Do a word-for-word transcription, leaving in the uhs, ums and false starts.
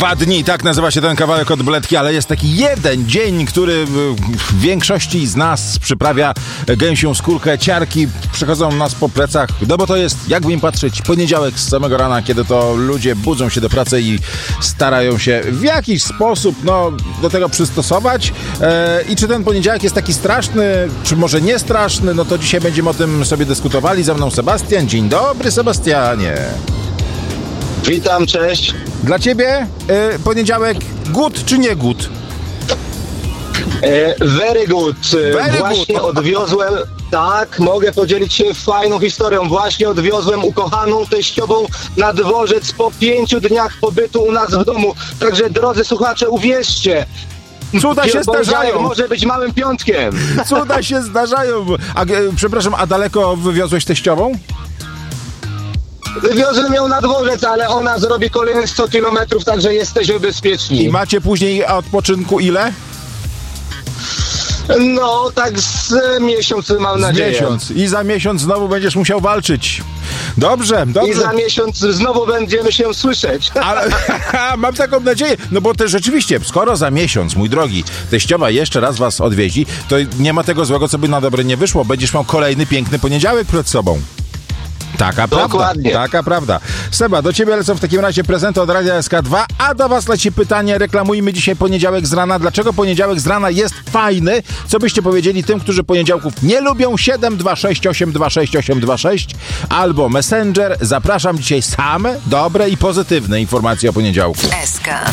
Dwa dni, tak nazywa się ten kawałek od Bledki, ale jest taki jeden dzień, który w większości z nas przyprawia gęsią skórkę, ciarki przechodzą nas po plecach, no bo to jest, jakby im patrzeć, poniedziałek z samego rana, kiedy to ludzie budzą się do pracy i starają się w jakiś sposób, no, do tego przystosować. E, I czy ten poniedziałek jest taki straszny, czy może nie straszny, no to dzisiaj będziemy o tym sobie dyskutowali. Ze mną Sebastian. Dzień dobry, Sebastianie. Witam, cześć. Dla ciebie y, poniedziałek good czy nie good? E, very good. Very Właśnie good. odwiozłem, tak, mogę podzielić się fajną historią. Właśnie odwiozłem ukochaną teściową na dworzec po pięciu dniach pobytu u nas w domu. Także drodzy słuchacze, uwierzcie, Cuda się poniedziałek zdarzają. może być małym piątkiem. Cuda się zdarzają. A, e, przepraszam, a daleko wywiozłeś teściową? Wywiozłem ją na dworzec, ale ona zrobi kolejne sto kilometrów, także jesteśmy bezpieczni. I macie później odpoczynku ile? No, tak z miesiąc mam Z nadzieję. miesiąc. I za miesiąc znowu będziesz musiał walczyć. Dobrze, dobrze. I za miesiąc znowu będziemy się słyszeć. Ale mam taką nadzieję, no bo to rzeczywiście, skoro za miesiąc, mój drogi, teściowa jeszcze raz was odwiedzi, to nie ma tego złego, co by na dobre nie wyszło. Będziesz miał kolejny piękny poniedziałek przed sobą. Taka prawda, Dokładnie. taka prawda. Seba, do ciebie lecą w takim razie prezenty od Radia S K dwa, a do was leci pytanie, reklamujmy dzisiaj poniedziałek z rana. Dlaczego poniedziałek z rana jest fajny? Co byście powiedzieli tym, którzy poniedziałków nie lubią? siedem dwa sześć osiem dwa sześć osiem dwa sześć albo Messenger. Zapraszam dzisiaj same dobre i pozytywne informacje o poniedziałku. S K.